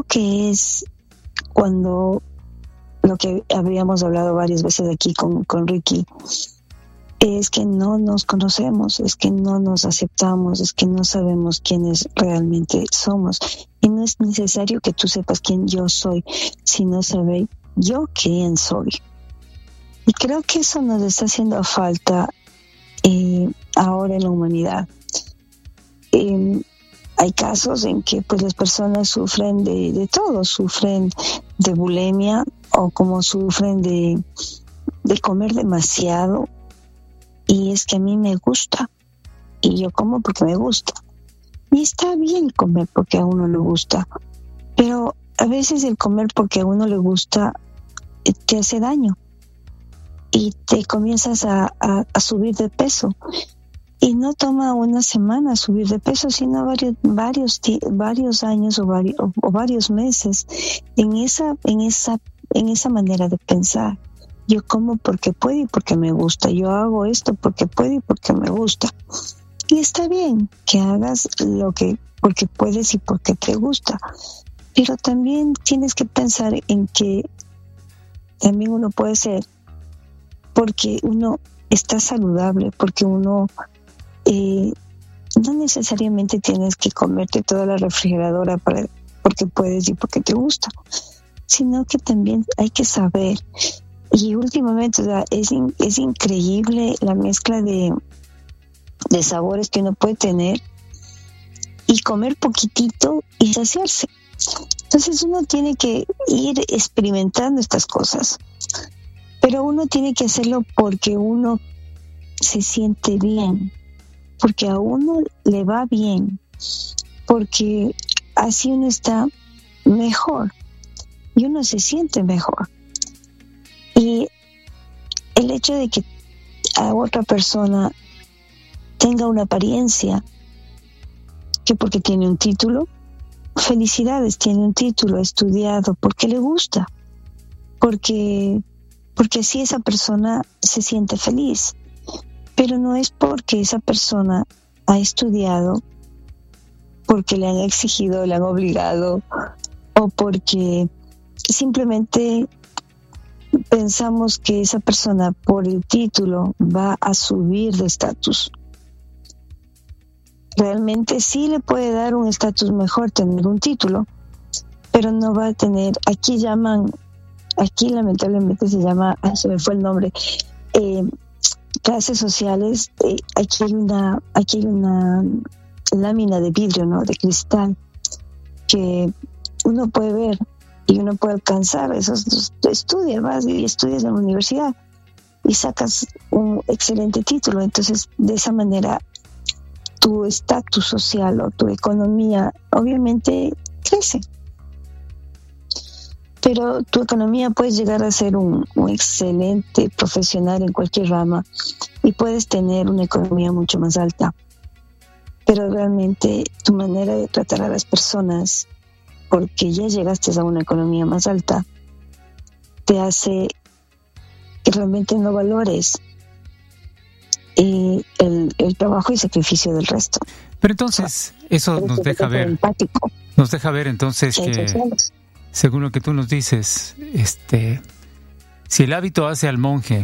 que es cuando lo que habíamos hablado varias veces aquí con Ricky, es que no nos conocemos, es que no nos aceptamos, es que no sabemos quiénes realmente somos. Y no es necesario que tú sepas quién yo soy, sino saber yo quién soy. Y creo que eso nos está haciendo falta ahora en la humanidad. Hay casos en que pues las personas sufren de todo, sufren de bulimia o como sufren de comer demasiado. Y es que a mí me gusta y yo como porque me gusta. Y está bien comer porque a uno le gusta, pero a veces el comer porque a uno le gusta te hace daño y te comienzas a subir de peso. Y no toma una semana subir de peso, sino varios años o varios meses en esa manera de pensar. Yo como porque puedo y porque me gusta. Yo hago esto porque puedo y porque me gusta. Y está bien que hagas porque puedes y porque te gusta. Pero también tienes que pensar en que también uno puede ser porque uno está saludable, porque uno no necesariamente tienes que comerte toda la refrigeradora porque puedes y porque te gusta, sino que también hay que saber. Y últimamente, o sea, es increíble la mezcla de sabores que uno puede tener y comer poquitito y saciarse. Entonces uno tiene que ir experimentando estas cosas, pero uno tiene que hacerlo porque uno se siente bien, porque a uno le va bien, porque así uno está mejor y uno se siente mejor. Y el hecho de que a otra persona tenga una apariencia, que porque tiene un título, felicidades, tiene un título, ha estudiado, porque le gusta, porque así esa persona se siente feliz, pero no es porque esa persona ha estudiado, porque le han exigido, le han obligado, o porque simplemente pensamos que esa persona por el título va a subir de estatus. Realmente sí le puede dar un estatus mejor tener un título, pero no va a tener, aquí lamentablemente se llama, se me fue el nombre, clases sociales. Aquí hay una lámina de vidrio, ¿no?, de cristal, que uno puede ver y uno puede alcanzar. Eso vas y estudias en la universidad y sacas un excelente título. Entonces, de esa manera, tu estatus social o tu economía obviamente crece. Pero tu economía puedes llegar a ser un excelente profesional en cualquier rama y puedes tener una economía mucho más alta. Pero realmente tu manera de tratar a las personas, porque ya llegaste a una economía más alta, te hace que realmente no valores el trabajo y sacrificio del resto. Pero entonces, eso nos deja ver entonces que, según lo que tú nos dices, si el hábito hace al monje,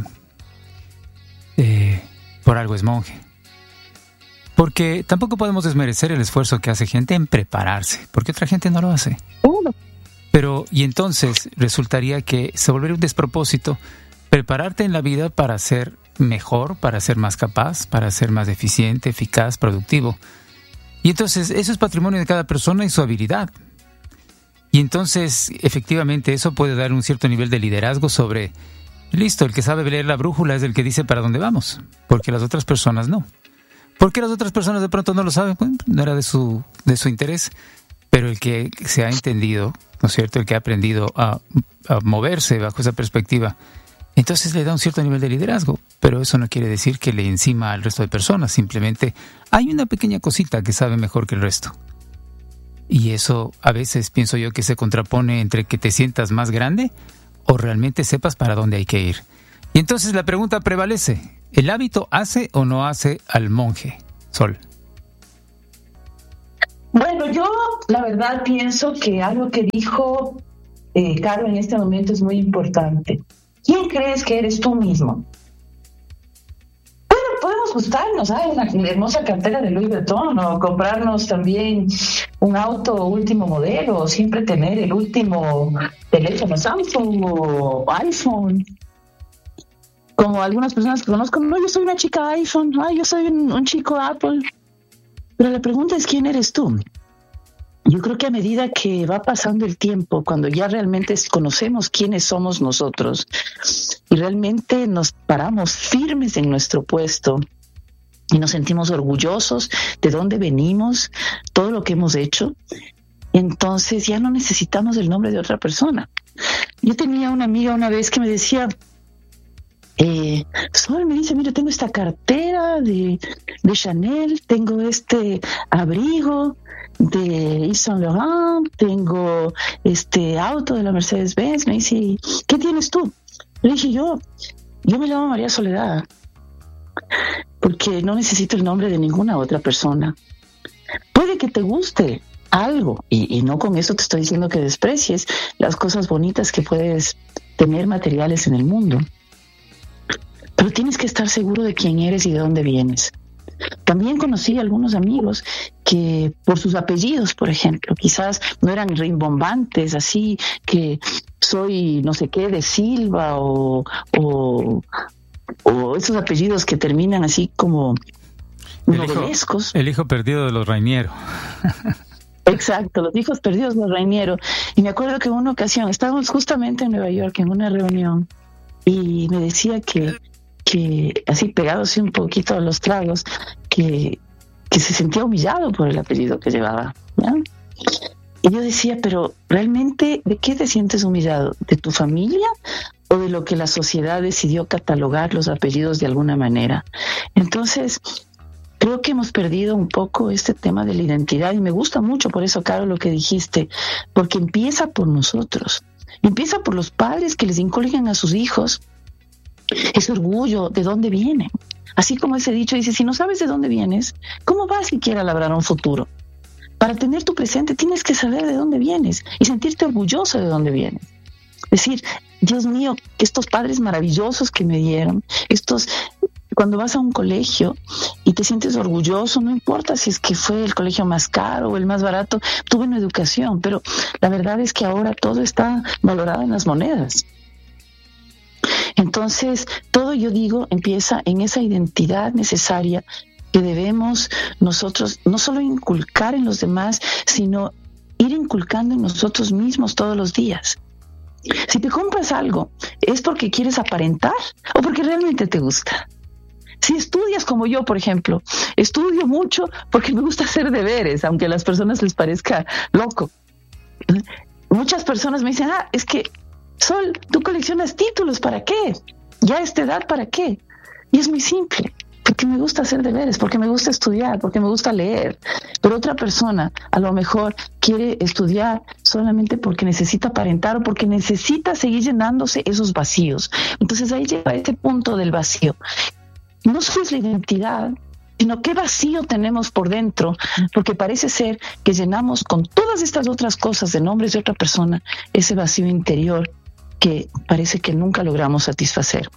por algo es monje. Porque tampoco podemos desmerecer el esfuerzo que hace gente en prepararse, porque otra gente no lo hace. Pero, y entonces resultaría que se volvería un despropósito prepararte en la vida para ser mejor, para ser más capaz, para ser más eficiente, eficaz, productivo. Y entonces eso es patrimonio de cada persona y su habilidad. Y entonces, efectivamente, eso puede dar un cierto nivel de liderazgo sobre, listo, el que sabe leer la brújula es el que dice para dónde vamos, porque las otras personas no. ¿Por qué las otras personas de pronto no lo saben? Bueno, no era de su interés, pero el que se ha entendido, ¿no es cierto?, el que ha aprendido a moverse bajo esa perspectiva, entonces le da un cierto nivel de liderazgo, pero eso no quiere decir que le encima al resto de personas, simplemente hay una pequeña cosita que sabe mejor que el resto. Y eso a veces pienso yo que se contrapone entre que te sientas más grande o realmente sepas para dónde hay que ir. Y entonces la pregunta prevalece, ¿el hábito hace o no hace al monje, Sol? Bueno, yo la verdad pienso que algo que dijo Caro en este momento es muy importante. ¿Quién crees que eres tú mismo? Bueno, podemos gustarnos, una hermosa cartera de Louis Vuitton, o comprarnos también un auto último modelo, o siempre tener el último teléfono Samsung o iPhone. Como algunas personas que conozco, no, yo soy una chica iPhone, yo soy un chico Apple. Pero la pregunta es, ¿quién eres tú? Yo creo que a medida que va pasando el tiempo, cuando ya realmente conocemos quiénes somos nosotros y realmente nos paramos firmes en nuestro puesto y nos sentimos orgullosos de dónde venimos, todo lo que hemos hecho, entonces ya no necesitamos el nombre de otra persona. Yo tenía una amiga una vez que me decía, Sol, me dice, mira, tengo esta cartera de Chanel, tengo este abrigo de Yves Saint Laurent, tengo este auto de la Mercedes-Benz. Me dice, ¿qué tienes tú? Le dije, yo me llamo María Soledad, porque no necesito el nombre de ninguna otra persona. Puede que te guste algo, y no con eso te estoy diciendo que desprecies las cosas bonitas que puedes tener materiales en el mundo, pero tienes que estar seguro de quién eres y de dónde vienes. También conocí a algunos amigos que por sus apellidos, por ejemplo, quizás no eran rimbombantes, así que soy no sé qué de Silva o esos apellidos que terminan así como novelescos. El hijo perdido de los Rainiero. Exacto, los hijos perdidos de los Rainiero. Y me acuerdo que en una ocasión estábamos justamente en Nueva York en una reunión y me decía que así pegados un poquito a los tragos, que se sentía humillado por el apellido que llevaba, ¿ya? Y yo decía, pero realmente, ¿de qué te sientes humillado? ¿De tu familia o de lo que la sociedad decidió catalogar los apellidos de alguna manera? Entonces, creo que hemos perdido un poco este tema de la identidad y me gusta mucho por eso, Caro, lo que dijiste, porque empieza por nosotros, empieza por los padres que les inculcan a sus hijos ese orgullo de dónde vienen. Así como ese dicho dice, si no sabes de dónde vienes, ¿cómo vas siquiera a labrar un futuro? Para tener tu presente tienes que saber de dónde vienes y sentirte orgulloso de dónde vienes. Es decir, Dios mío, estos padres maravillosos que me dieron, cuando vas a un colegio y te sientes orgulloso, no importa si es que fue el colegio más caro o el más barato, tuve una educación, pero la verdad es que ahora todo está valorado en las monedas. Entonces, todo, yo digo, empieza en esa identidad necesaria que debemos nosotros no solo inculcar en los demás, sino ir inculcando en nosotros mismos todos los días. Si te compras algo, ¿es porque quieres aparentar o porque realmente te gusta? Si estudias como yo, por ejemplo, estudio mucho porque me gusta hacer deberes, aunque a las personas les parezca loco. Muchas personas me dicen, es que Sol, tú coleccionas títulos, ¿para qué? Ya a esta edad, ¿para qué? Y es muy simple, porque me gusta hacer deberes, porque me gusta estudiar, porque me gusta leer. Pero otra persona a lo mejor quiere estudiar solamente porque necesita aparentar o porque necesita seguir llenándose esos vacíos. Entonces ahí llega ese punto del vacío. No solo es la identidad, sino qué vacío tenemos por dentro, porque parece ser que llenamos con todas estas otras cosas de nombres de otra persona ese vacío interior que parece que nunca logramos satisfacer.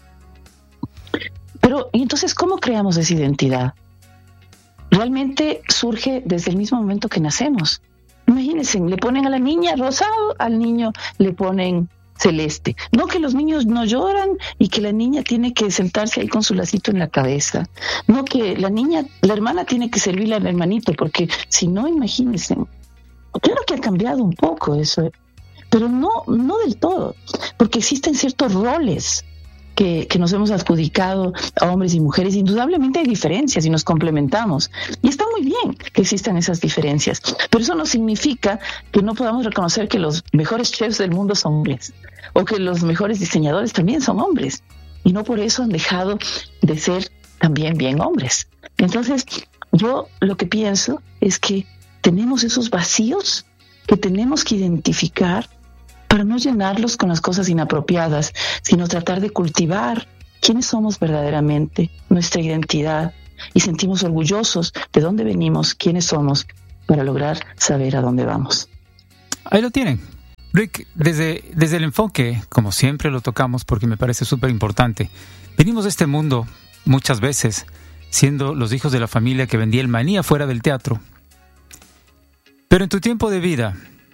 Pero, ¿y entonces cómo creamos esa identidad? Realmente surge desde el mismo momento que nacemos. Imagínense, le ponen a la niña rosado, al niño le ponen celeste. No que los niños no lloran y que la niña tiene que sentarse ahí con su lacito en la cabeza. No que la hermana tiene que servirle al hermanito, porque si no, imagínense. Claro que ha cambiado un poco eso, pero no del todo, porque existen ciertos roles que nos hemos adjudicado a hombres y mujeres. Indudablemente hay diferencias y nos complementamos. Y está muy bien que existan esas diferencias, pero eso no significa que no podamos reconocer que los mejores chefs del mundo son hombres, o que los mejores diseñadores también son hombres, y no por eso han dejado de ser también bien hombres. Entonces, yo lo que pienso es que tenemos esos vacíos que tenemos que identificar para no llenarlos con las cosas inapropiadas, sino tratar de cultivar quiénes somos verdaderamente, nuestra identidad, y sentimos orgullosos de dónde venimos, quiénes somos, para lograr saber a dónde vamos. Ahí lo tienen. Rick, desde el enfoque, como siempre lo tocamos porque me parece súper importante, venimos de este mundo muchas veces siendo los hijos de la familia que vendía el maní afuera del teatro. Pero en tu tiempo de vida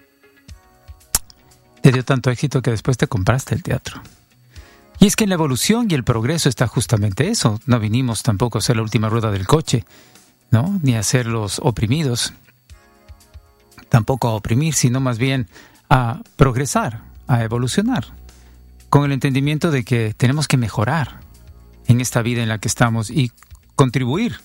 te dio tanto éxito que después te compraste el teatro. Y es que en la evolución y el progreso está justamente eso. No vinimos tampoco a ser la última rueda del coche, ¿no? Ni a ser los oprimidos. Tampoco a oprimir, sino más bien a progresar, a evolucionar, con el entendimiento de que tenemos que mejorar en esta vida en la que estamos y contribuir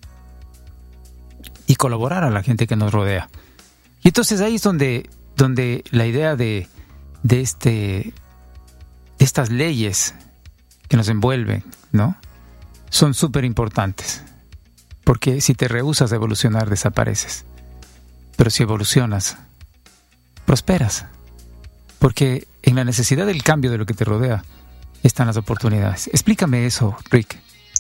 y colaborar a la gente que nos rodea. Y entonces ahí es donde la idea de estas leyes que nos envuelven, ¿no?, son súper importantes. Porque si te rehusas a evolucionar, desapareces. Pero si evolucionas, prosperas. Porque en la necesidad del cambio de lo que te rodea están las oportunidades. Explícame eso, Rick.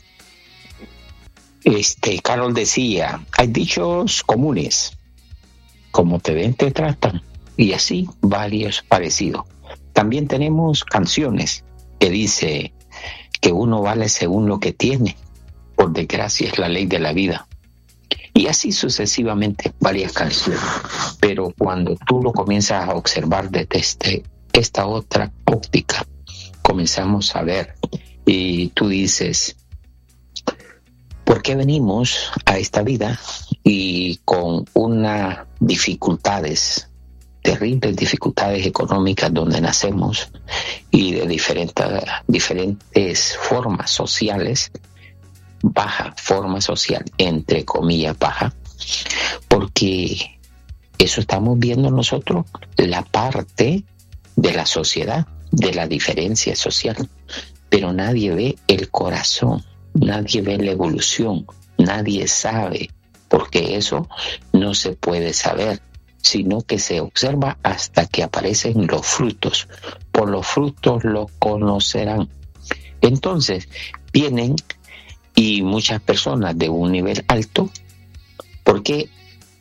Carol decía, hay dichos comunes, como te ven, te tratan, y así varios parecidos. También tenemos canciones que dice que uno vale según lo que tiene. Por desgracia es la ley de la vida. Y así sucesivamente varias canciones. Pero cuando tú lo comienzas a observar desde esta otra óptica, comenzamos a ver y tú dices, ¿por qué venimos a esta vida y con unas dificultades, terribles dificultades económicas donde nacemos y de diferentes formas sociales, baja forma social, entre comillas baja, porque eso estamos viendo nosotros, la parte de la sociedad, de la diferencia social, pero nadie ve el corazón, nadie ve la evolución, nadie sabe, porque eso no se puede saber, sino que se observa hasta que aparecen los frutos. Por los frutos lo conocerán. Entonces vienen y muchas personas de un nivel alto, porque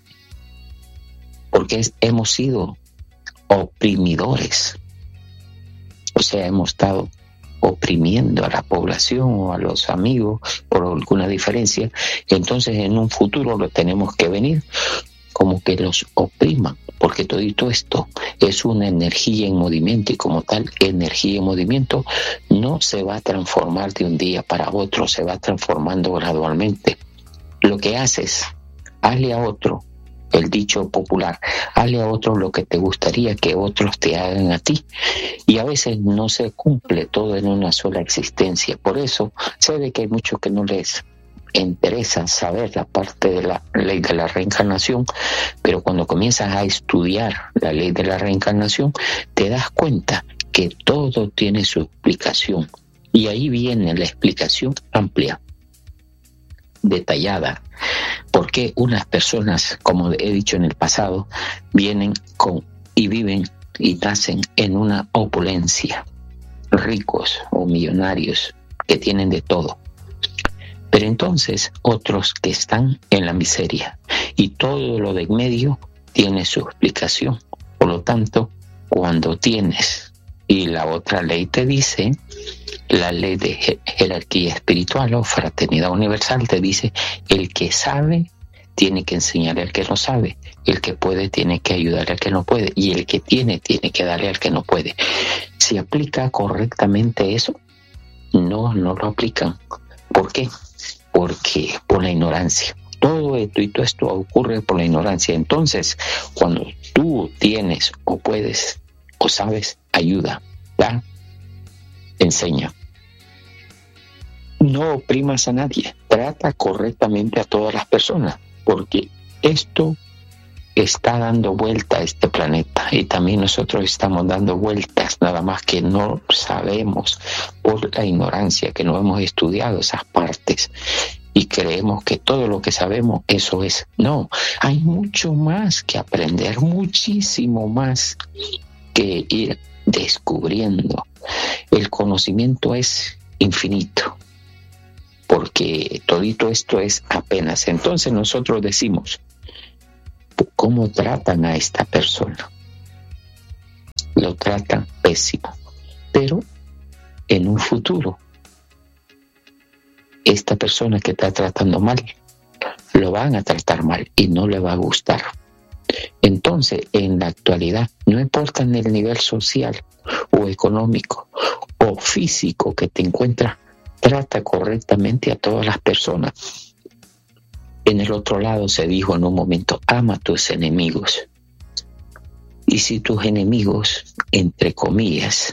hemos sido oprimidores, o sea, hemos estado oprimiendo a la población o a los amigos por alguna diferencia. Entonces en un futuro lo tenemos que venir como que los opriman, porque todo esto es una energía en movimiento, y como tal energía en movimiento no se va a transformar de un día para otro, se va transformando gradualmente. Lo que haces, hazle a otro, el dicho popular, hazle a otro lo que te gustaría que otros te hagan a ti, y a veces no se cumple todo en una sola existencia. Por eso sé de que hay muchos que no les interesa saber la parte de la ley de la reencarnación, pero cuando comienzas a estudiar la ley de la reencarnación te das cuenta que todo tiene su explicación, y ahí viene la explicación amplia, detallada, porque unas personas, como he dicho en el pasado, vienen y viven y nacen en una opulencia, ricos o millonarios que tienen de todo. Pero entonces otros que están en la miseria, y todo lo de en medio tiene su explicación. Por lo tanto, cuando tienes, y la otra ley te dice, la ley de jerarquía espiritual o fraternidad universal te dice, el que sabe tiene que enseñar al que no sabe, el que puede tiene que ayudar al que no puede, y el que tiene que darle al que no puede. ¿Se aplica correctamente eso? No lo aplican. ¿Por qué? Porque por la ignorancia. Todo esto ocurre por la ignorancia. Entonces, cuando tú tienes o puedes o sabes, ayuda, da, enseña. No oprimas a nadie, trata correctamente a todas las personas, porque esto está dando vuelta a este planeta, y también nosotros estamos dando vueltas, nada más que no sabemos por la ignorancia, que no hemos estudiado esas partes y creemos que todo lo que sabemos eso es. No, hay mucho más que aprender, muchísimo más que ir descubriendo. El conocimiento es infinito, porque todito esto es apenas. Entonces nosotros decimos, cómo tratan a esta persona. Lo tratan pésimo. Pero en un futuro, esta persona que está tratando mal, lo van a tratar mal y no le va a gustar. Entonces, en la actualidad, no importa en el nivel social o económico o físico que te encuentras, trata correctamente a todas las personas. En el otro lado se dijo en un momento, ama a tus enemigos. Y si tus enemigos, entre comillas,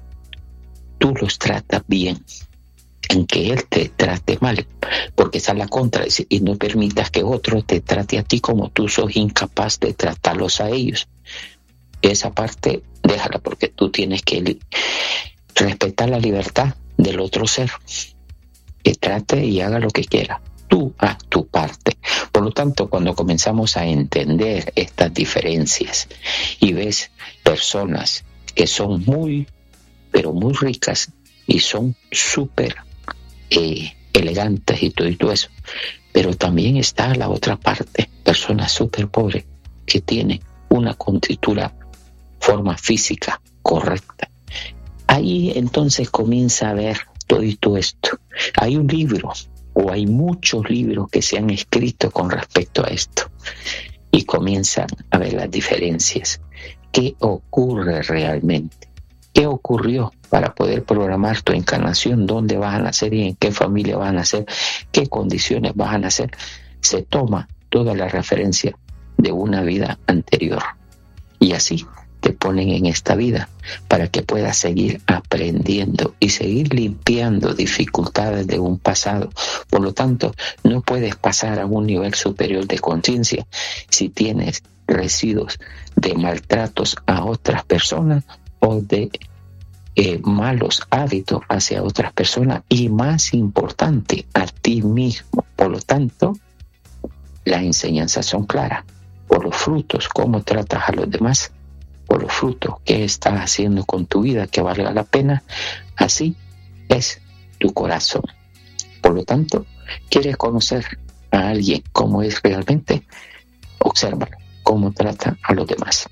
tú los tratas bien, en que él te trate mal, porque esa es la contra, y no permitas que otro te trate a ti como tú sos incapaz de tratarlos a ellos. Esa parte déjala, porque tú tienes que respetar la libertad del otro ser, que trate y haga lo que quiera. Tú haz tu parte. Por lo tanto, cuando comenzamos a entender estas diferencias y ves personas que son muy, pero muy ricas y son súper elegantes y todo eso, pero también está la otra parte, personas súper pobres que tienen una constitución, forma física correcta. Ahí entonces comienza a ver todo esto. Hay un libro, o hay muchos libros que se han escrito con respecto a esto, y comienzan a ver las diferencias. ¿Qué ocurre realmente? ¿Qué ocurrió para poder programar tu encarnación? ¿Dónde vas a nacer y en qué familia vas a nacer? ¿Qué condiciones vas a nacer? Se toma toda la referencia de una vida anterior. Y así te ponen en esta vida para que puedas seguir aprendiendo y seguir limpiando dificultades de un pasado. Por lo tanto, no puedes pasar a un nivel superior de conciencia si tienes residuos de maltratos a otras personas o de malos hábitos hacia otras personas, y más importante, a ti mismo. Por lo tanto, las enseñanzas son claras. Por los frutos, cómo tratas a los demás, por los frutos, qué estás haciendo con tu vida que valga la pena, así es tu corazón. Por lo tanto, ¿quieres conocer a alguien cómo es realmente? Obsérvalo, cómo trata a los demás.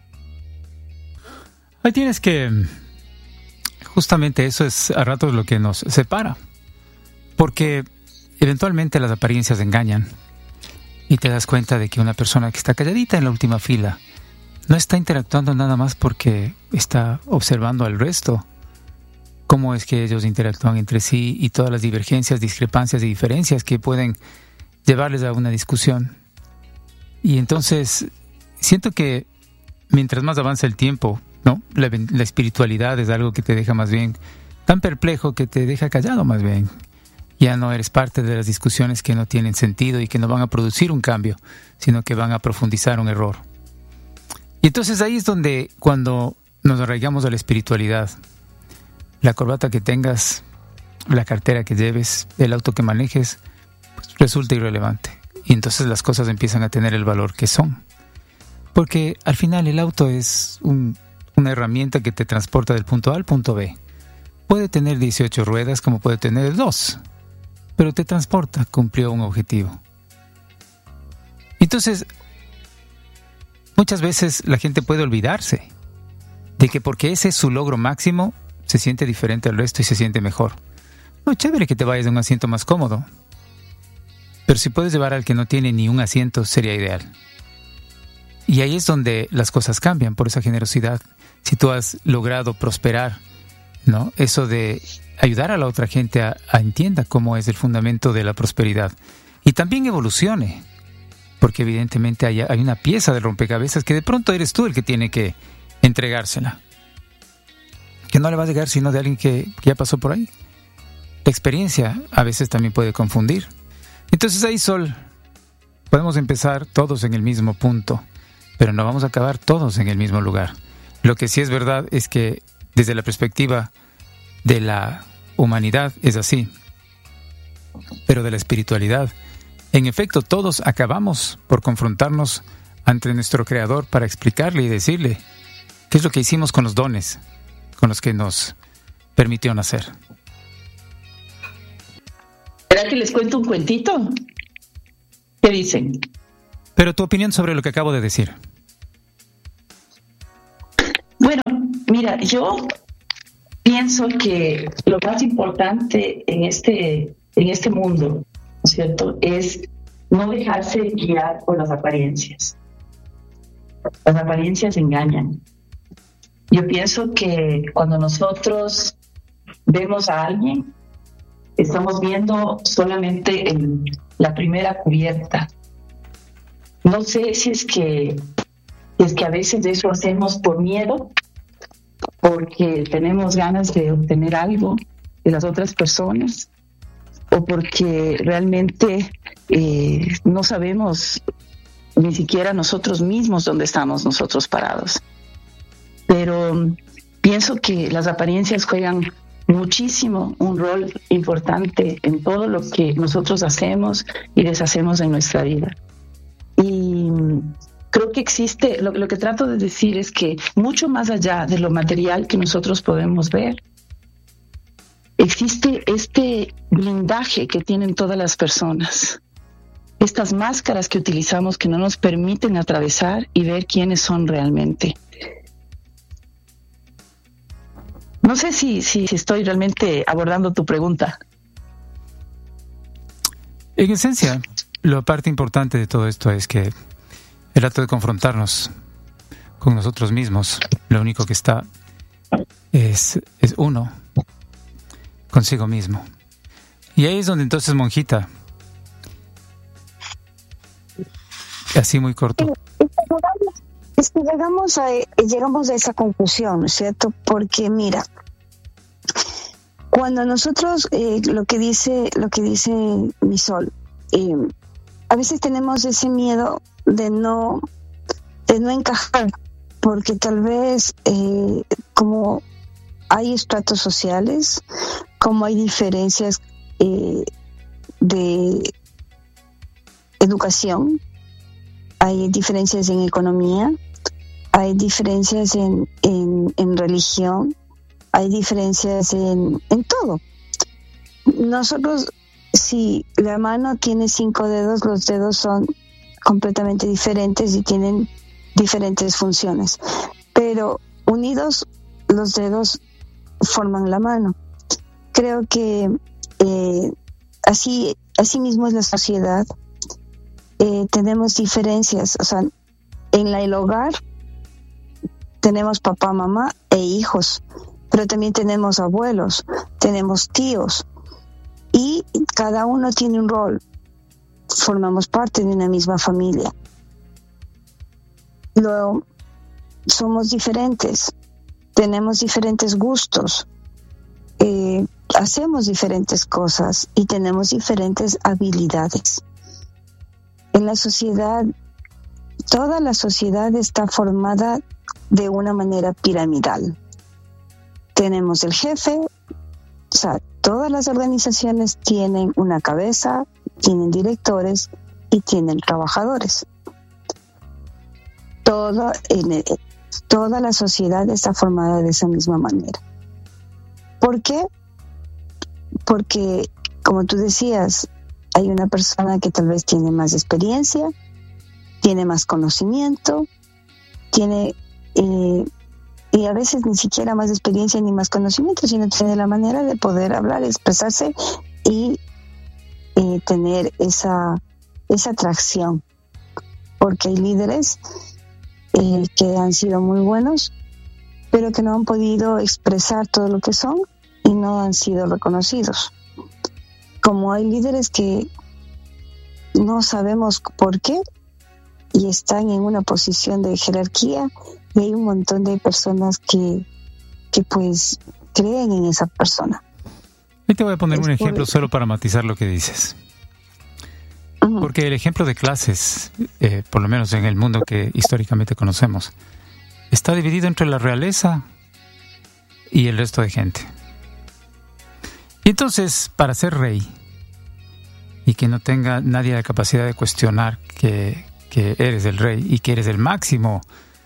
Ahí tienes que, justamente eso es a ratos lo que nos separa, porque eventualmente las apariencias engañan y te das cuenta de que una persona que está calladita en la última fila no está interactuando nada más porque está observando al resto, cómo es que ellos interactúan entre sí y todas las divergencias, discrepancias y diferencias que pueden llevarles a una discusión. Y entonces siento que mientras más avanza el tiempo, ¿no? La espiritualidad es algo que te deja más bien tan perplejo que te deja callado más bien. Ya no eres parte de las discusiones que no tienen sentido y que no van a producir un cambio, sino que van a profundizar un error. Y entonces ahí es donde, cuando nos arraigamos a la espiritualidad, la corbata que tengas, la cartera que lleves, el auto que manejes, pues resulta irrelevante. Y entonces las cosas empiezan a tener el valor que son. Porque al final el auto es una herramienta que te transporta del punto A al punto B. Puede tener 18 ruedas como puede tener 2, pero te transporta, cumplió un objetivo. Entonces, muchas veces la gente puede olvidarse de que porque ese es su logro máximo, se siente diferente al resto y se siente mejor. No, chévere que te vayas a un asiento más cómodo, pero si puedes llevar al que no tiene ni un asiento, sería ideal. Y ahí es donde las cosas cambian, por esa generosidad. Si tú has logrado prosperar, ¿no? Eso de ayudar a la otra gente a entienda cómo es el fundamento de la prosperidad. Y también evolucione, porque evidentemente hay una pieza de rompecabezas que de pronto eres tú el que tiene que entregársela. Que no le va a llegar sino de alguien que ya pasó por ahí. La experiencia a veces también puede confundir. Entonces ahí, Sol, podemos empezar todos en el mismo punto, pero no vamos a acabar todos en el mismo lugar. Lo que sí es verdad es que desde la perspectiva de la humanidad es así, pero de la espiritualidad, en efecto, todos acabamos por confrontarnos ante nuestro Creador para explicarle y decirle qué es lo que hicimos con los dones con los que nos permitió nacer. ¿Será que les cuento un cuentito? ¿Qué dicen? Pero tu opinión sobre lo que acabo de decir. Bueno, mira, yo pienso que lo más importante en este mundo, ¿no es cierto?, es no dejarse guiar por las apariencias. Las apariencias engañan. Yo pienso que cuando nosotros vemos a alguien, estamos viendo solamente la primera cubierta. No sé si es que a veces eso hacemos por miedo, porque tenemos ganas de obtener algo de las otras personas, o porque realmente no sabemos ni siquiera nosotros mismos dónde estamos nosotros parados. Pero pienso que las apariencias juegan muchísimo un rol importante en todo lo que nosotros hacemos y deshacemos en nuestra vida. Y creo que existe, lo que trato de decir es que mucho más allá de lo material que nosotros podemos ver, existe este blindaje que tienen todas las personas, estas máscaras que utilizamos que no nos permiten atravesar y ver quiénes son realmente. No sé si estoy realmente abordando tu pregunta. En esencia, la parte importante de todo esto es que el acto de confrontarnos con nosotros mismos, lo único que está es uno consigo mismo. Y ahí es donde entonces, monjita, así muy corto. Es que llegamos a esa conclusión, ¿no es cierto? Porque mira, cuando nosotros, lo que dice mi sol, a veces tenemos ese miedo de no encajar, porque tal vez como hay estratos sociales, como hay diferencias de educación, hay diferencias en economía, hay diferencias en religión, hay diferencias en todo. Nosotros, si la mano tiene 5 dedos, los dedos son completamente diferentes y tienen diferentes funciones. Pero unidos, los dedos forman la mano. Creo que así mismo es la sociedad. Tenemos diferencias, o sea, en el hogar tenemos papá, mamá e hijos, pero también tenemos abuelos, tenemos tíos, y cada uno tiene un rol. Formamos parte de una misma familia. Luego, somos diferentes, tenemos diferentes gustos, hacemos diferentes cosas y tenemos diferentes habilidades. En la sociedad, toda la sociedad está formada de una manera piramidal. Tenemos el jefe, o sea, todas las organizaciones tienen una cabeza, tienen directores y tienen trabajadores. Toda la sociedad está formada de esa misma manera. ¿Por qué? Porque, como tú decías, hay una persona que tal vez tiene más experiencia, tiene más conocimiento, tiene y a veces ni siquiera más experiencia ni más conocimiento, sino tiene la manera de poder hablar, expresarse y tener esa atracción. Porque hay líderes que han sido muy buenos, pero que no han podido expresar todo lo que son y no han sido reconocidos. Como hay líderes que no sabemos por qué y están en una posición de jerarquía, y hay un montón de personas que pues creen en esa persona. Yo te voy a poner un ejemplo solo para matizar lo que dices. Uh-huh. Porque el ejemplo de clases, por lo menos en el mundo que históricamente conocemos, está dividido entre la realeza y el resto de gente. Y entonces, para ser rey y que no tenga nadie la capacidad de cuestionar que eres el rey y que eres el máximo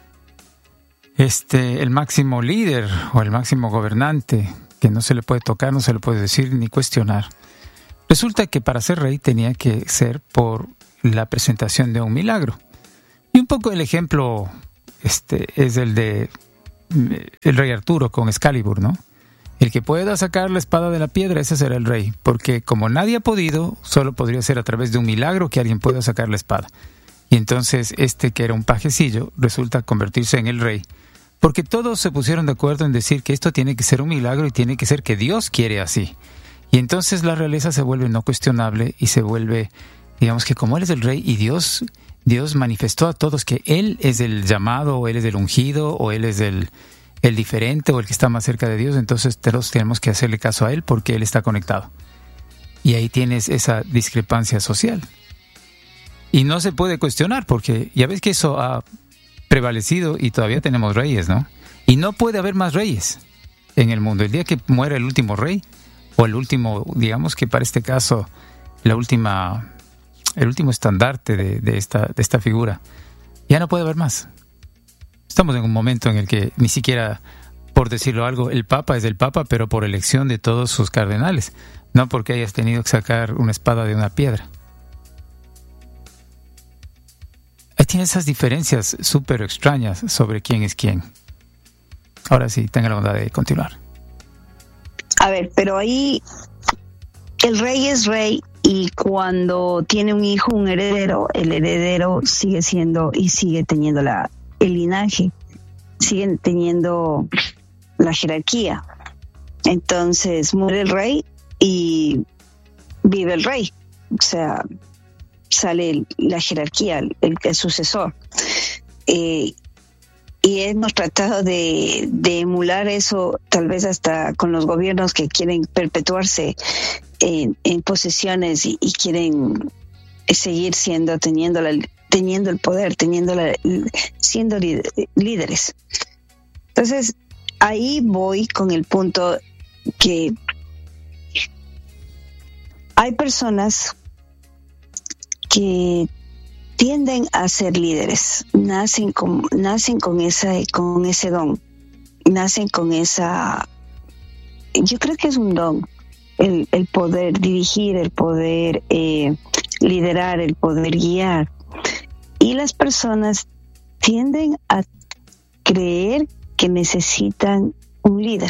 líder o el máximo gobernante, que no se le puede tocar, no se le puede decir ni cuestionar. Resulta que para ser rey tenía que ser por la presentación de un milagro. Y un poco el ejemplo es el de el rey Arturo con Excalibur, ¿no? El que pueda sacar la espada de la piedra, ese será el rey, porque como nadie ha podido, solo podría ser a través de un milagro que alguien pueda sacar la espada. Y entonces que era un pajecillo, resulta convertirse en el rey, porque todos se pusieron de acuerdo en decir que esto tiene que ser un milagro y tiene que ser que Dios quiere así. Y entonces la realeza se vuelve no cuestionable y se vuelve, digamos que como Él es el rey y Dios manifestó a todos que Él es el llamado, o Él es el ungido, o Él es el diferente, o el que está más cerca de Dios, entonces todos tenemos que hacerle caso a Él porque Él está conectado. Y ahí tienes esa discrepancia social. Y no se puede cuestionar porque ya ves que eso ha prevalecido y todavía tenemos reyes, ¿no? Y no puede haber más reyes en el mundo. El día que muera el último rey, o el último, digamos que para este caso, el último estandarte de esta figura, ya no puede haber más. Estamos en un momento en el que ni siquiera, por decirlo algo, el Papa es el Papa, pero por elección de todos sus cardenales, no porque hayas tenido que sacar una espada de una piedra. Ahí tiene esas diferencias súper extrañas sobre quién es quién. Ahora sí, tenga la bondad de continuar. A ver, pero ahí el rey es rey y cuando tiene un hijo, un heredero, el heredero sigue siendo y sigue teniendo el linaje, siguen teniendo la jerarquía. Entonces muere el rey y vive el rey. O sea, sale la jerarquía, el sucesor. Y hemos tratado de emular eso, tal vez hasta con los gobiernos que quieren perpetuarse en posesiones y quieren seguir teniendo el poder, siendo líderes. Entonces, ahí voy con el punto que hay personas que tienden a ser líderes, nacen con ese don, nacen con esa, yo creo que es un don, el poder dirigir, el poder liderar, el poder guiar. Y las personas tienden a creer que necesitan un líder.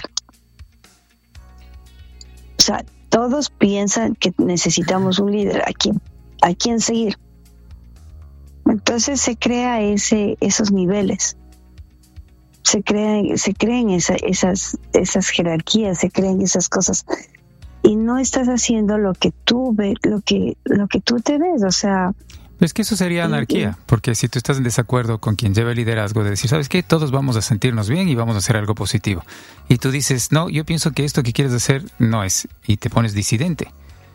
O sea, todos piensan que necesitamos un líder a quien seguir. Entonces se crea esos niveles. Se creen esas jerarquías, se creen esas cosas. Y no estás haciendo lo que tú te ves, o sea. Es que eso sería anarquía, porque si tú estás en desacuerdo con quien lleva el liderazgo de decir, ¿sabes qué? Todos vamos a sentirnos bien y vamos a hacer algo positivo. Y tú dices, no, yo pienso que esto que quieres hacer no es, y te pones disidente.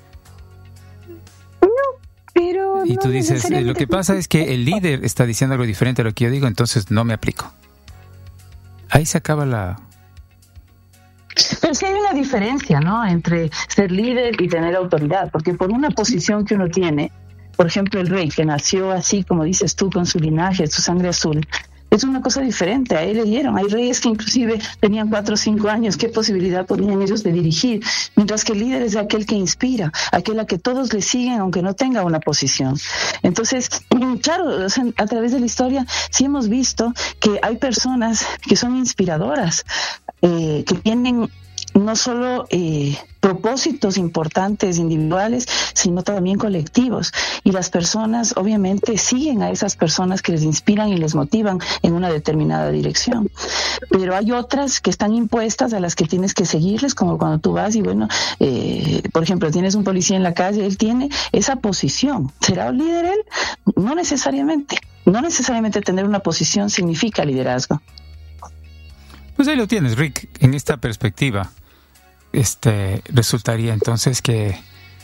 Pero y tú dices, lo que pasa es que el líder está diciendo algo diferente a lo que yo digo, entonces no me aplico. Ahí se acaba la... Pero sí hay una diferencia, ¿no?, entre ser líder y tener autoridad, porque por una posición que uno tiene, por ejemplo, el rey que nació así, como dices tú, con su linaje, su sangre azul, es una cosa diferente. A él le dieron. Hay reyes que inclusive tenían 4 o 5 años. ¿Qué posibilidad tenían ellos de dirigir? Mientras que el líder es aquel que inspira, aquel a que todos le siguen aunque no tenga una posición. Entonces, claro, o sea, a través de la historia sí hemos visto que hay personas que son inspiradoras, que tienen no solo propósitos importantes individuales, sino también colectivos. Y las personas obviamente siguen a esas personas que les inspiran y les motivan en una determinada dirección. Pero hay otras que están impuestas a las que tienes que seguirles, como cuando tú vas y bueno, por ejemplo, tienes un policía en la calle, él tiene esa posición. ¿Será un líder él? No necesariamente. No necesariamente tener una posición significa liderazgo. Pues ahí lo tienes, Rick. En esta perspectiva, resultaría entonces que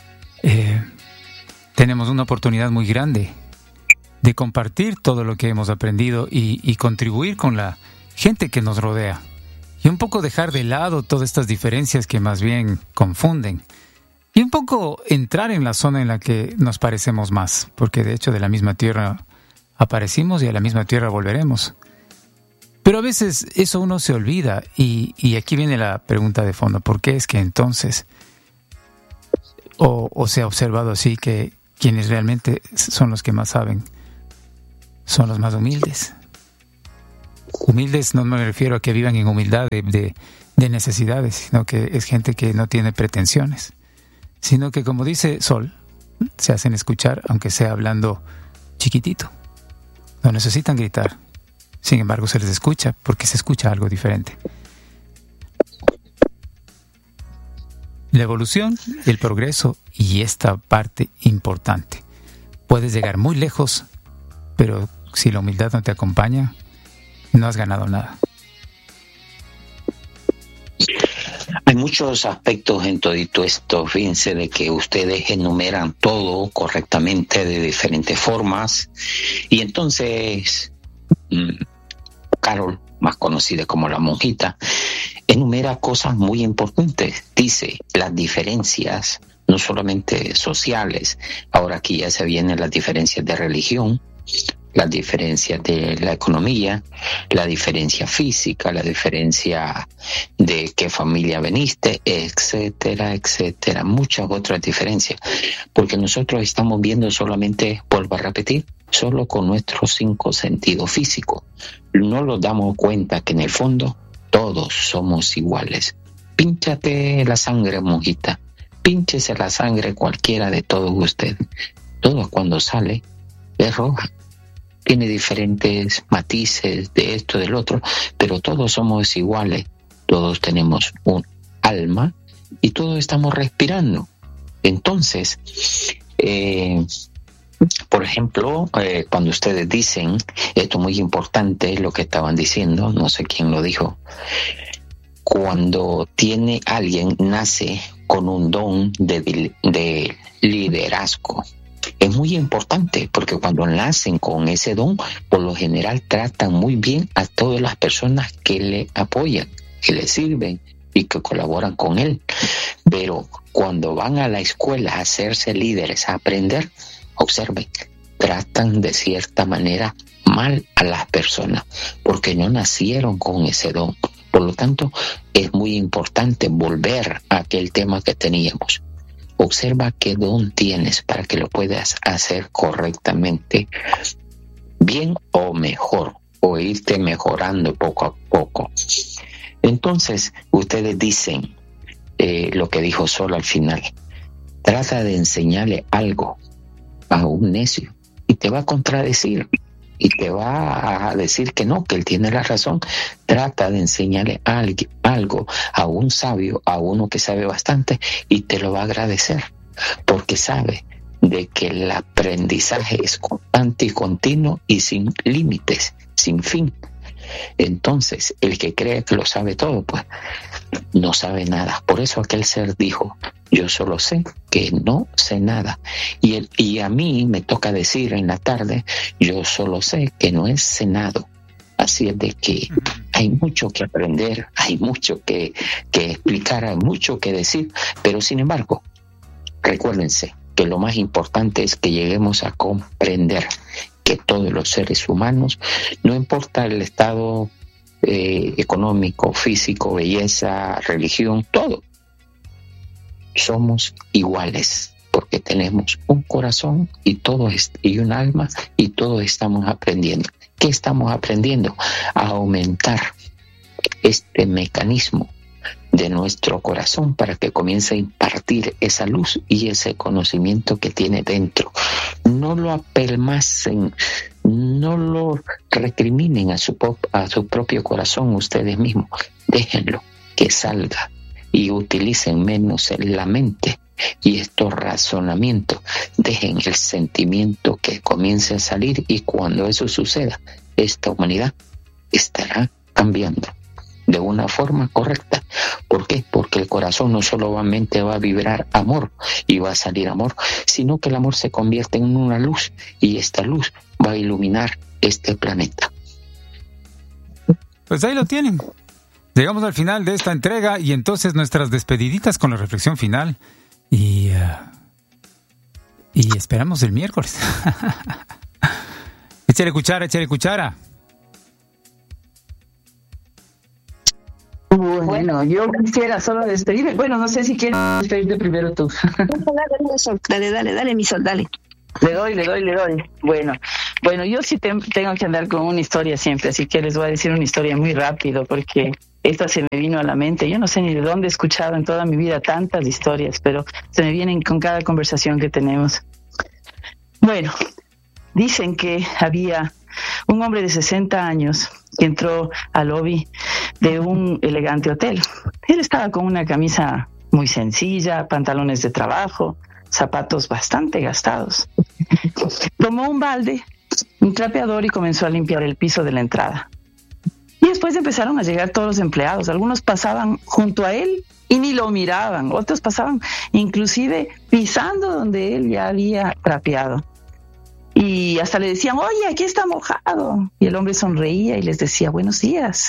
tenemos una oportunidad muy grande de compartir todo lo que hemos aprendido y contribuir con la gente que nos rodea. Y un poco dejar de lado todas estas diferencias que más bien confunden. Y un poco entrar en la zona en la que nos parecemos más. Porque de hecho de la misma tierra aparecimos y a la misma tierra volveremos. Pero a veces eso uno se olvida y aquí viene la pregunta de fondo. ¿Por qué es que entonces, o se ha observado así, que quienes realmente son los que más saben son los más humildes. Humildes no me refiero a que vivan en humildad de necesidades, sino que es gente que no tiene pretensiones, sino que, como dice Sol, se hacen escuchar aunque sea hablando chiquitito. No necesitan gritar. Sin embargo, se les escucha porque se escucha algo diferente. La evolución, el progreso y esta parte importante. Puedes llegar muy lejos, pero si la humildad no te acompaña, no has ganado nada. Hay muchos aspectos en todo esto. Fíjense de que ustedes enumeran todo correctamente de diferentes formas. Y entonces, Carol, más conocida como la monjita, enumera cosas muy importantes. Dice las diferencias, no solamente sociales, ahora aquí ya se vienen las diferencias de religión, las diferencias de la economía, la diferencia física, la diferencia de qué familia veniste, etcétera, etcétera, muchas otras diferencias, porque nosotros estamos viendo solamente, vuelvo a repetir, solo con nuestros 5 sentidos físicos. No nos damos cuenta que en el fondo todos somos iguales. Pínchate la sangre, monjita, pínchese la sangre cualquiera de todos ustedes. Todo cuando sale es roja. Tiene diferentes matices de esto, del otro, pero todos somos iguales. Todos tenemos un alma y todos estamos respirando. Entonces, por ejemplo, cuando ustedes dicen, esto es muy importante, lo que estaban diciendo, no sé quién lo dijo, cuando alguien nace con un don de liderazgo, es muy importante porque cuando nacen con ese don, por lo general tratan muy bien a todas las personas que le apoyan, que le sirven y que colaboran con él. Pero cuando van a la escuela a hacerse líderes, a aprender, observen, tratan de cierta manera mal a las personas porque no nacieron con ese don. Por lo tanto, es muy importante volver a aquel tema que teníamos. Observa qué don tienes para que lo puedas hacer correctamente, bien o mejor, o irte mejorando poco a poco. Entonces, ustedes dicen lo que dijo Sol al final. Trata de enseñarle algo a un necio y te va a contradecir y te va a decir que no, que él tiene la razón. Trata de enseñarle algo a un sabio, a uno que sabe bastante, y te lo va a agradecer porque sabe de que el aprendizaje es constante y continuo y sin límites, sin fin. Entonces, el que cree que lo sabe todo, pues no sabe nada. Por eso aquel ser dijo, yo solo sé que no sé nada. Y a mí me toca decir en la tarde, yo solo sé que no he cenado. Así es de que hay mucho que aprender, hay mucho que explicar, hay mucho que decir, pero sin embargo, recuérdense que lo más importante es que lleguemos a comprender que todos los seres humanos, no importa el estado económico, físico, belleza, religión, todo, somos iguales porque tenemos un corazón y un alma y todos estamos aprendiendo. ¿Qué estamos aprendiendo? A aumentar este mecanismo de nuestro corazón para que comience a impartir esa luz y ese conocimiento que tiene dentro. No lo apelmacen, no lo recriminen a su propio corazón ustedes mismos. Déjenlo que salga y utilicen menos la mente y estos razonamientos. Dejen el sentimiento que comience a salir y cuando eso suceda, esta humanidad estará cambiando de una forma correcta. ¿Por qué? Porque el corazón no solamente va a vibrar amor y va a salir amor, sino que el amor se convierte en una luz y esta luz va a iluminar este planeta. Pues ahí lo tienen. Llegamos al final de esta entrega y entonces nuestras despediditas con la reflexión final y esperamos el miércoles. Échale cuchara, échale cuchara. Bueno, yo quisiera solo despedirme. Bueno, no sé si quieres despedirte primero tú. Dale, mi Sol, dale, mi Sol, dale. Le doy. Bueno, yo sí tengo que andar con una historia siempre, así que les voy a decir una historia muy rápido porque esta se me vino a la mente. Yo no sé ni de dónde he escuchado en toda mi vida tantas historias, pero se me vienen con cada conversación que tenemos. Bueno, dicen que había un hombre de 60 años que entró al lobby de un elegante hotel. Él estaba con una camisa muy sencilla, pantalones de trabajo, zapatos bastante gastados. Tomó un balde, un trapeador y comenzó a limpiar el piso de la entrada. Y después empezaron a llegar todos los empleados. Algunos pasaban junto a él y ni lo miraban. Otros pasaban inclusive pisando donde él ya había trapeado. Y hasta le decían, oye, aquí está mojado. Y el hombre sonreía y les decía, buenos días.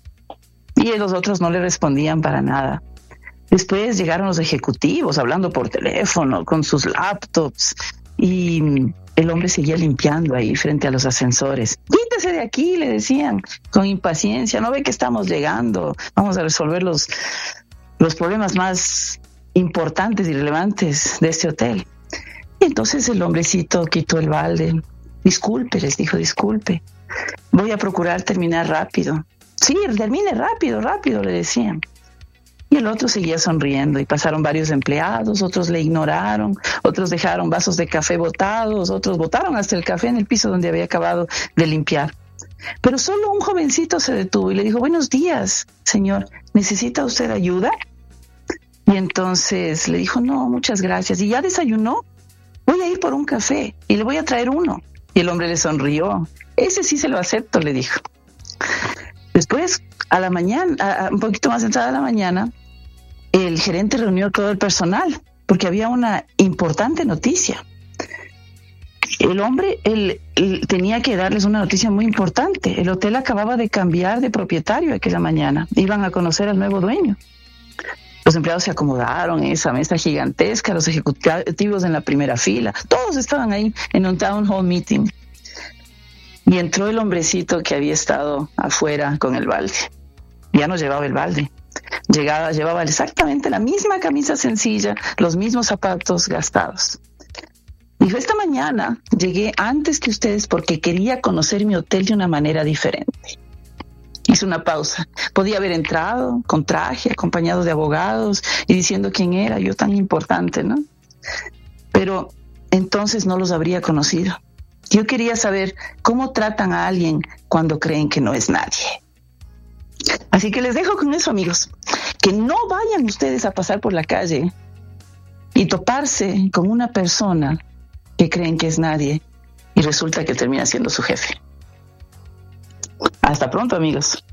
Y los otros no le respondían para nada. Después llegaron los ejecutivos hablando por teléfono, con sus laptops. Y el hombre seguía limpiando ahí frente a los ascensores. Quítese de aquí, le decían, con impaciencia. No ve que estamos llegando. Vamos a resolver los problemas más importantes y relevantes de este hotel. Y entonces el hombrecito quitó el balde. Disculpe, les dijo, disculpe. Voy a procurar terminar rápido. Sí, termine rápido, le decían. Y el otro seguía sonriendo y pasaron varios empleados, otros le ignoraron, otros dejaron vasos de café botados, otros botaron hasta el café en el piso donde había acabado de limpiar. Pero solo un jovencito se detuvo y le dijo, buenos días, señor, ¿necesita usted ayuda? Y entonces le dijo, no, muchas gracias. ¿Y ya desayunó? Voy a ir por un café y le voy a traer uno. Y el hombre le sonrió. Ese sí se lo acepto, le dijo. Después, a la mañana, un poquito más entrada de la mañana, el gerente reunió todo el personal porque había una importante noticia. El hombre él tenía que darles una noticia muy importante. El hotel acababa de cambiar de propietario aquella mañana. Iban a conocer al nuevo dueño. Los empleados se acomodaron en esa mesa gigantesca, los ejecutivos en la primera fila. Todos estaban ahí en un town hall meeting. Y entró el hombrecito que había estado afuera con el balde. Ya no llevaba el balde. Llevaba exactamente la misma camisa sencilla, los mismos zapatos gastados. Dijo, esta mañana llegué antes que ustedes porque quería conocer mi hotel de una manera diferente. Hizo una pausa. Podía haber entrado con traje, acompañado de abogados y diciendo quién era yo tan importante, ¿no? Pero entonces no los habría conocido. Yo quería saber cómo tratan a alguien cuando creen que no es nadie. Así que les dejo con eso, amigos. Que no vayan ustedes a pasar por la calle y toparse con una persona que creen que es nadie y resulta que termina siendo su jefe. Hasta pronto, amigos.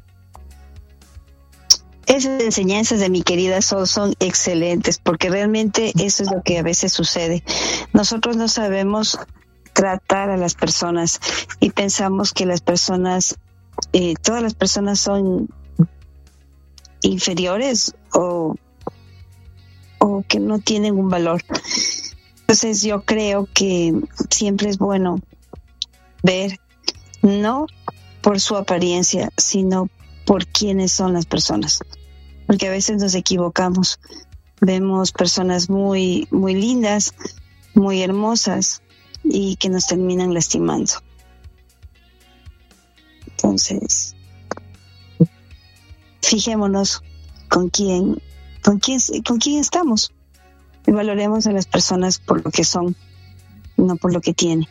Esas enseñanzas de mi querida Sol son excelentes porque realmente eso es lo que a veces sucede. Nosotros no sabemos tratar a las personas y pensamos que las personas, todas las personas son inferiores o que no tienen un valor. Entonces yo creo que siempre es bueno ver, no por su apariencia, sino por quiénes son las personas. Porque a veces nos equivocamos. Vemos personas muy, muy lindas, muy hermosas y que nos terminan lastimando. Entonces, fijémonos con quién estamos y valoremos a las personas por lo que son, no por lo que tienen.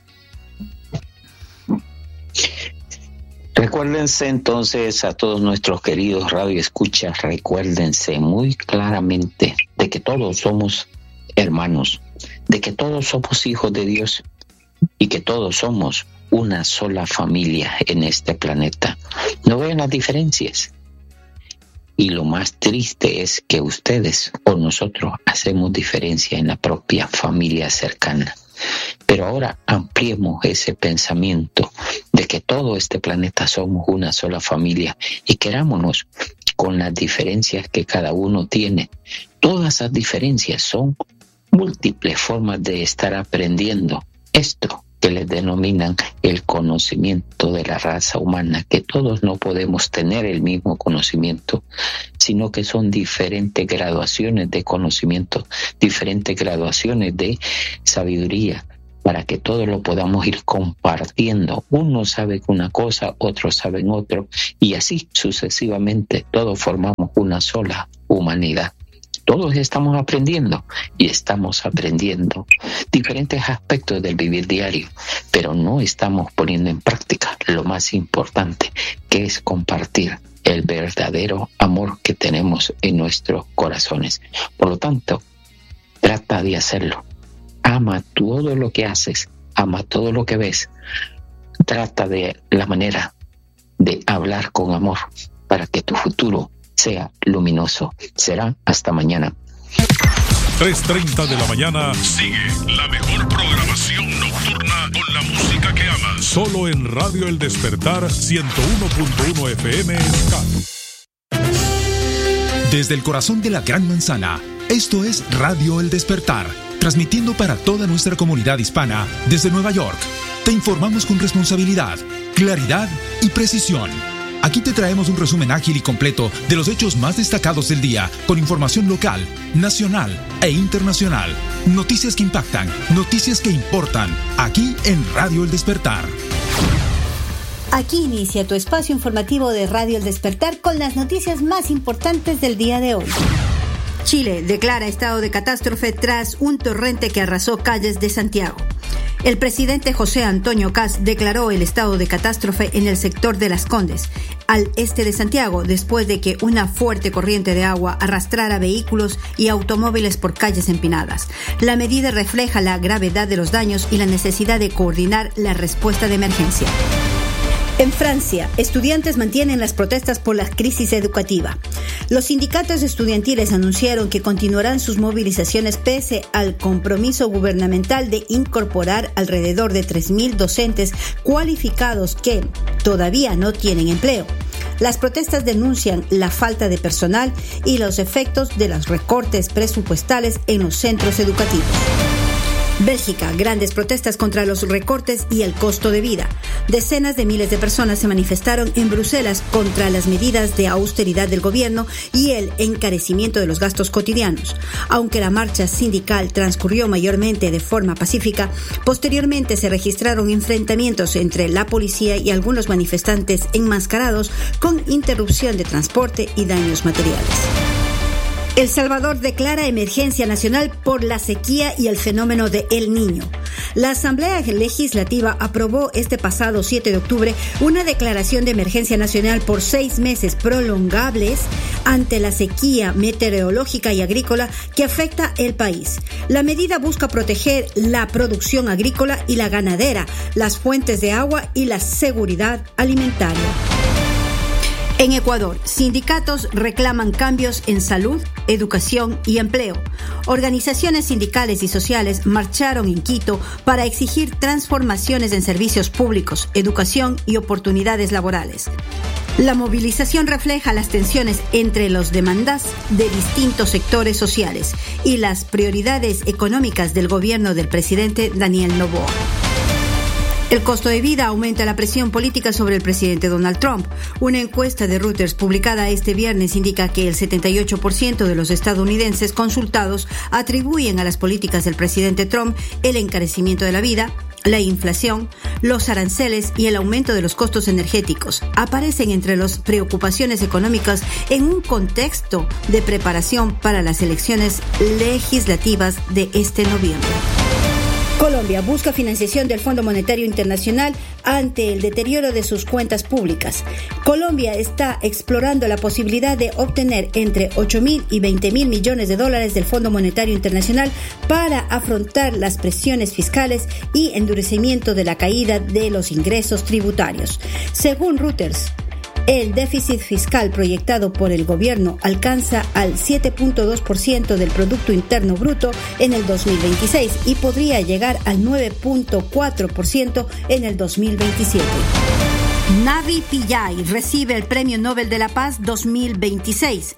Recuérdense entonces a todos nuestros queridos radioescuchas, recuérdense muy claramente de que todos somos hermanos, de que todos somos hijos de Dios y que todos somos una sola familia en este planeta. No vean las diferencias. Y lo más triste es que ustedes o nosotros hacemos diferencia en la propia familia cercana. Pero ahora ampliemos ese pensamiento de que todo este planeta somos una sola familia y querámonos con las diferencias que cada uno tiene. Todas esas diferencias son múltiples formas de estar aprendiendo esto que les denominan el conocimiento de la raza humana, que todos no podemos tener el mismo conocimiento, sino que son diferentes graduaciones de conocimiento, diferentes graduaciones de sabiduría, para que todos lo podamos ir compartiendo. Uno sabe una cosa, otros saben otro, y así sucesivamente todos formamos una sola humanidad. Todos estamos aprendiendo y estamos aprendiendo diferentes aspectos del vivir diario, pero no estamos poniendo en práctica lo más importante, que es compartir el verdadero amor que tenemos en nuestros corazones. Por lo tanto, trata de hacerlo. Ama todo lo que haces, ama todo lo que ves. Trata de la manera de hablar con amor para que tu futuro sea luminoso. Será hasta mañana. 3:30 de la mañana. Sigue la mejor programación nocturna con la música que amas. Solo en Radio El Despertar 101.1 FM. Desde el corazón de la Gran Manzana, esto es Radio El Despertar, transmitiendo para toda nuestra comunidad hispana desde Nueva York. Te informamos con responsabilidad, claridad y precisión. Aquí te traemos un resumen ágil y completo de los hechos más destacados del día, con información local, nacional e internacional. Noticias que impactan, noticias que importan, aquí en Radio El Despertar. Aquí inicia tu espacio informativo de Radio El Despertar con las noticias más importantes del día de hoy. Chile declara estado de catástrofe tras un torrente que arrasó calles de Santiago. El presidente José Antonio Kast declaró el estado de catástrofe en el sector de Las Condes, al este de Santiago, después de que una fuerte corriente de agua arrastrara vehículos y automóviles por calles empinadas. La medida refleja la gravedad de los daños y la necesidad de coordinar la respuesta de emergencia. En Francia, estudiantes mantienen las protestas por la crisis educativa. Los sindicatos estudiantiles anunciaron que continuarán sus movilizaciones pese al compromiso gubernamental de incorporar alrededor de 3.000 docentes cualificados que todavía no tienen empleo. Las protestas denuncian la falta de personal y los efectos de los recortes presupuestales en los centros educativos. Bélgica, grandes protestas contra los recortes y el costo de vida. Decenas de miles de personas se manifestaron en Bruselas contra las medidas de austeridad del gobierno y el encarecimiento de los gastos cotidianos. Aunque la marcha sindical transcurrió mayormente de forma pacífica, posteriormente se registraron enfrentamientos entre la policía y algunos manifestantes enmascarados con interrupción de transporte y daños materiales. El Salvador declara emergencia nacional por la sequía y el fenómeno de El Niño. La Asamblea Legislativa aprobó este pasado 7 de octubre una declaración de emergencia nacional por 6 meses prolongables ante la sequía meteorológica y agrícola que afecta el país. La medida busca proteger la producción agrícola y la ganadera, las fuentes de agua y la seguridad alimentaria. En Ecuador, sindicatos reclaman cambios en salud, educación y empleo. Organizaciones sindicales y sociales marcharon en Quito para exigir transformaciones en servicios públicos, educación y oportunidades laborales. La movilización refleja las tensiones entre las demandas de distintos sectores sociales y las prioridades económicas del gobierno del presidente Daniel Noboa. El costo de vida aumenta la presión política sobre el presidente Donald Trump. Una encuesta de Reuters publicada este viernes indica que el 78% de los estadounidenses consultados atribuyen a las políticas del presidente Trump el encarecimiento de la vida, la inflación, los aranceles y el aumento de los costos energéticos. Aparecen entre las preocupaciones económicas en un contexto de preparación para las elecciones legislativas de este noviembre. Colombia busca financiación del Fondo Monetario Internacional ante el deterioro de sus cuentas públicas. Colombia está explorando la posibilidad de obtener entre 8.000 y 20.000 millones de dólares del Fondo Monetario Internacional para afrontar las presiones fiscales y endurecimiento de la caída de los ingresos tributarios. Según Reuters, el déficit fiscal proyectado por el gobierno alcanza al 7.2% del Producto Interno Bruto en el 2026 y podría llegar al 9.4% en el 2027. Navi Pillay recibe el Premio Nobel de la Paz 2026.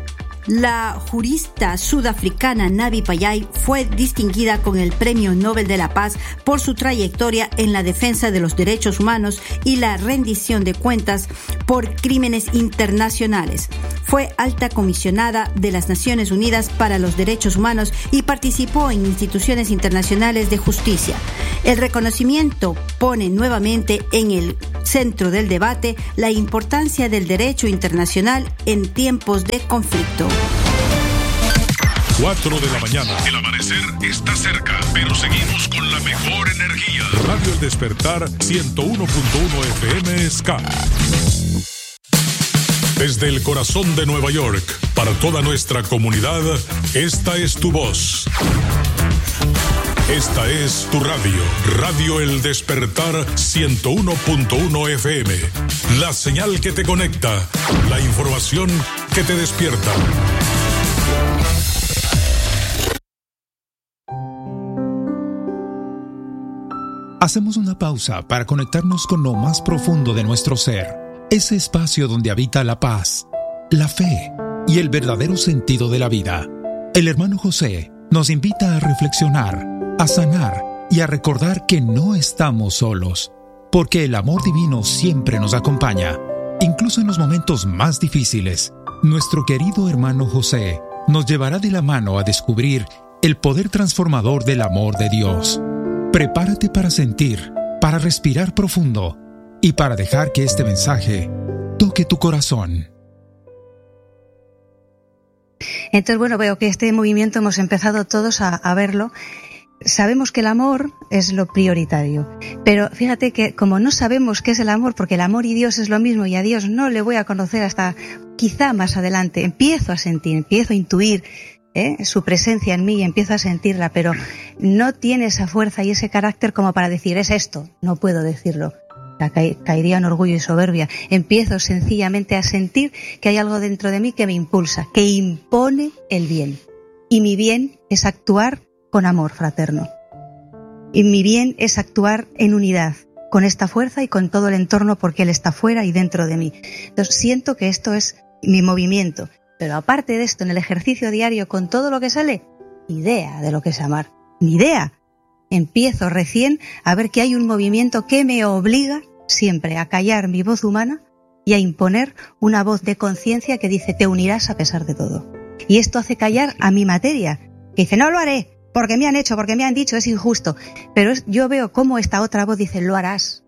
La jurista sudafricana Navi Pillay fue distinguida con el Premio Nobel de la Paz por su trayectoria en la defensa de los derechos humanos y la rendición de cuentas por crímenes internacionales. Fue alta comisionada de las Naciones Unidas para los Derechos Humanos y participó en instituciones internacionales de justicia. El reconocimiento pone nuevamente en el centro del debate la importancia del derecho internacional en tiempos de conflicto. 4 de la mañana. El amanecer está cerca, pero seguimos con la mejor energía. Radio El Despertar 101.1 FM Ska. Desde el corazón de Nueva York, para toda nuestra comunidad, esta es tu voz. Esta es tu radio, Radio El Despertar 101.1 FM. La señal que te conecta, la información que te despierta. Hacemos una pausa para conectarnos con lo más profundo de nuestro ser, ese espacio donde habita la paz, la fe y el verdadero sentido de la vida. El hermano José nos invita a reflexionar, a sanar y a recordar que no estamos solos, porque el amor divino siempre nos acompaña, incluso en los momentos más difíciles. Nuestro querido hermano José nos llevará de la mano a descubrir el poder transformador del amor de Dios. Prepárate para sentir, para respirar profundo y para dejar que este mensaje toque tu corazón. Entonces, bueno, veo que este movimiento hemos empezado todos a verlo. Sabemos que el amor es lo prioritario, pero fíjate que como no sabemos qué es el amor, porque el amor y Dios es lo mismo y a Dios no le voy a conocer hasta quizá más adelante, empiezo a sentir, empiezo a intuir su presencia en mí y empiezo a sentirla, pero no tiene esa fuerza y ese carácter como para decir, es esto, no puedo decirlo. Caería en orgullo y soberbia. Empiezo sencillamente a sentir que hay algo dentro de mí que me impulsa, que impone el bien. Y mi bien es actuar con amor fraterno. Y mi bien es actuar en unidad con esta fuerza y con todo el entorno porque Él está fuera y dentro de mí. Entonces siento que esto es mi movimiento. Pero aparte de esto, en el ejercicio diario, con todo lo que sale, ni idea de lo que es amar. Ni idea. Empiezo recién a ver que hay un movimiento que me obliga siempre a callar mi voz humana y a imponer una voz de conciencia que dice, te unirás a pesar de todo. Y esto hace callar a mi materia, que dice, no lo haré, porque me han hecho, porque me han dicho, es injusto. Pero yo veo cómo esta otra voz dice, lo harás,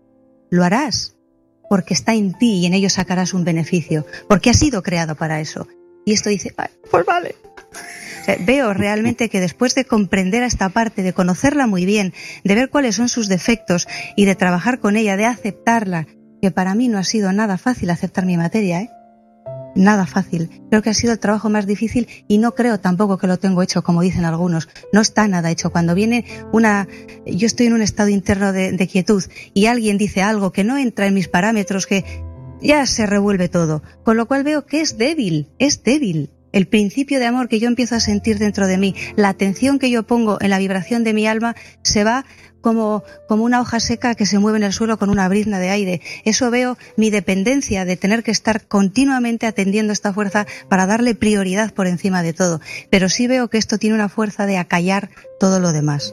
porque está en ti y en ello sacarás un beneficio, porque has sido creado para eso. Y esto dice, pues vale. O sea, veo realmente que después de comprender a esta parte, de conocerla muy bien, de ver cuáles son sus defectos y de trabajar con ella, de aceptarla, que para mí no ha sido nada fácil aceptar mi materia, nada fácil. Creo que ha sido el trabajo más difícil y no creo tampoco que lo tengo hecho, como dicen algunos. No está nada hecho. Cuando viene yo estoy en un estado interno de quietud y alguien dice algo que no entra en mis parámetros, que ya se revuelve todo. Con lo cual veo que es débil. El principio de amor que yo empiezo a sentir dentro de mí, la atención que yo pongo en la vibración de mi alma, se va como una hoja seca que se mueve en el suelo con una brizna de aire. Eso veo mi dependencia de tener que estar continuamente atendiendo esta fuerza para darle prioridad por encima de todo. Pero sí veo que esto tiene una fuerza de acallar todo lo demás.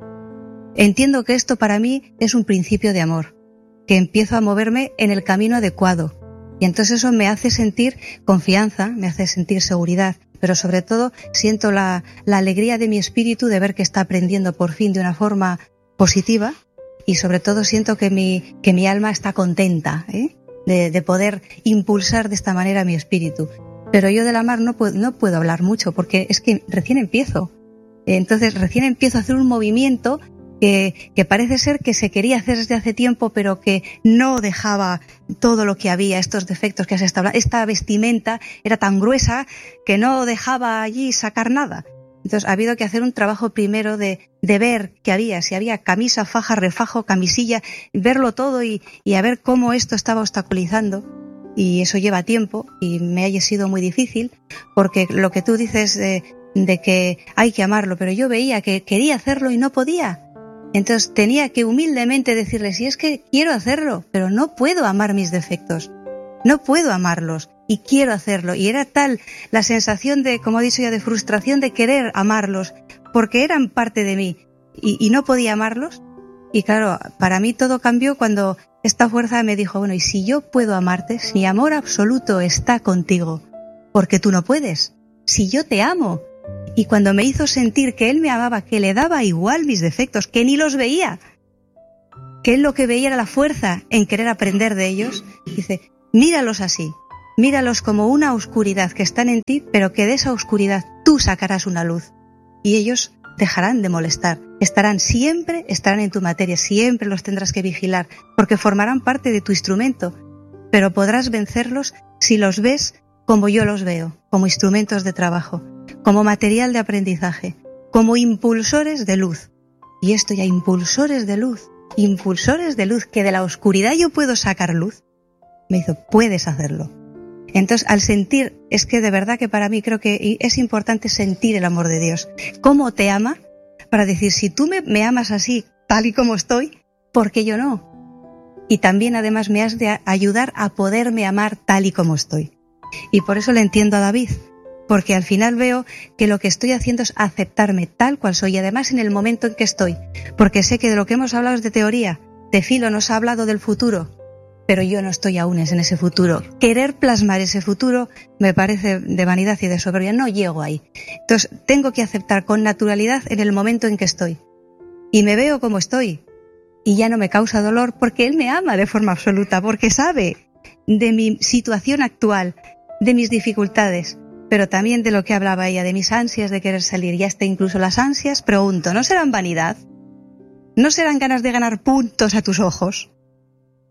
Entiendo que esto para mí es un principio de amor, que empiezo a moverme en el camino adecuado. Y entonces eso me hace sentir confianza, me hace sentir seguridad, pero sobre todo siento la alegría de mi espíritu de ver que está aprendiendo por fin de una forma positiva y sobre todo siento que mi alma está contenta de poder impulsar de esta manera mi espíritu. Pero yo del amar no puedo hablar mucho porque es que recién empiezo. Entonces recién empiezo a hacer un movimiento que parece ser que se quería hacer desde hace tiempo, pero que no dejaba todo lo que había, estos defectos que has estado hablando. Esta vestimenta era tan gruesa que no dejaba allí sacar nada. Entonces ha habido que hacer un trabajo primero de ver qué había, si había camisa, faja, refajo, camisilla, verlo todo y a ver cómo esto estaba obstaculizando. Y eso lleva tiempo y me haya sido muy difícil, porque lo que tú dices de que hay que amarlo, pero yo veía que quería hacerlo y no podía. Entonces tenía que humildemente decirle, si es que quiero hacerlo, pero no puedo amar mis defectos, no puedo amarlos y quiero hacerlo. Y era tal la sensación de, como he dicho ya, de frustración de querer amarlos, porque eran parte de mí y no podía amarlos. Y claro, para mí todo cambió cuando esta fuerza me dijo, bueno, y si yo puedo amarte, si mi amor absoluto está contigo, porque tú no puedes, si yo te amo. Y cuando me hizo sentir que Él me amaba, que le daba igual mis defectos, que ni los veía, que él lo que veía era la fuerza en querer aprender de ellos. Dice, míralos así, míralos como una oscuridad que están en ti, pero que de esa oscuridad tú sacarás una luz. Y ellos dejarán de molestar, estarán en tu materia, siempre los tendrás que vigilar, porque formarán parte de tu instrumento, pero podrás vencerlos si los ves como yo los veo, como instrumentos de trabajo, como material de aprendizaje, como impulsores de luz. Y esto ya, impulsores de luz, que de la oscuridad yo puedo sacar luz. Me dijo, puedes hacerlo. Entonces, al sentir, es que de verdad que para mí creo que es importante sentir el amor de Dios. ¿Cómo te ama? Para decir, si tú me amas así, tal y como estoy, ¿por qué yo no? Y también además me has de ayudar a poderme amar tal y como estoy. Y por eso le entiendo a David, porque al final veo que lo que estoy haciendo es aceptarme tal cual soy, y además en el momento en que estoy, porque sé que de lo que hemos hablado es de teoría. Tefilo nos ha hablado del futuro, pero yo no estoy aún en ese futuro. Querer plasmar ese futuro me parece de vanidad y de soberbia, no llego ahí. Entonces tengo que aceptar con naturalidad en el momento en que estoy. Y me veo como estoy, y ya no me causa dolor porque Él me ama de forma absoluta, porque sabe de mi situación actual, de mis dificultades, pero también de lo que hablaba ella, de mis ansias de querer salir. Y hasta incluso las ansias, pregunto, ¿no serán vanidad? ¿No serán ganas de ganar puntos a tus ojos?